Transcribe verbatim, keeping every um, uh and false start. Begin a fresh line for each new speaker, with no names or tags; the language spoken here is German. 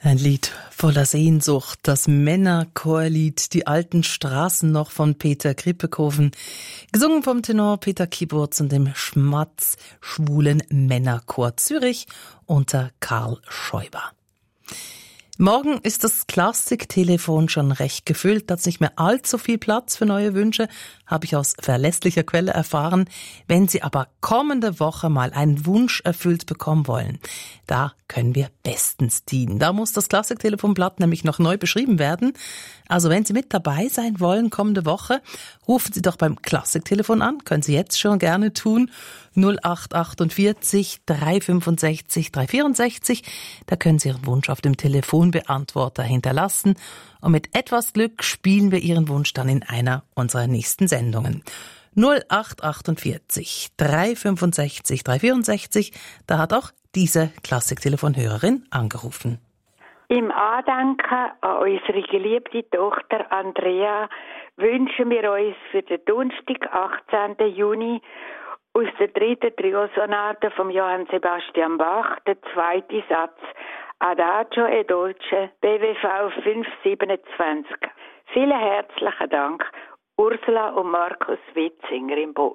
Ein Lied voller Sehnsucht, das Männerchorlied Die alten Straßen noch von Peter Krippekoven, gesungen vom Tenor Peter Kiburz und dem schmatz-schwulen Männerchor Zürich unter Karl Schäuber. Morgen ist das Klassiktelefon schon recht gefüllt, hat nicht mehr allzu viel Platz für neue Wünsche, habe ich aus verlässlicher Quelle erfahren. Wenn Sie aber kommende Woche mal einen Wunsch erfüllt bekommen wollen, da können wir bestens dienen. Da muss das Klassiktelefonblatt nämlich noch neu beschrieben werden. Also wenn Sie mit dabei sein wollen kommende Woche, rufen Sie doch beim Klassiktelefon an, können Sie jetzt schon gerne tun. null acht achtundvierzig drei fünfundsechzig drei vierundsechzig. Da können Sie Ihren Wunsch auf dem Telefonbeantworter hinterlassen. Und mit etwas Glück spielen wir Ihren Wunsch dann in einer unserer nächsten Sendungen. null acht achtundvierzig drei fünfundsechzig drei vierundsechzig. Da hat auch diese Klassiktelefonhörerin angerufen.
Im Andenken an unsere geliebte Tochter Andrea wünschen wir uns für den Donnerstag, achtzehnten Juni, aus der dritten Triosonate von Johann Sebastian Bach, der zweite Satz, Adagio e Dolce, B W V fünf siebenundzwanzig. Vielen herzlichen Dank, Ursula und Markus Witzinger im Bo.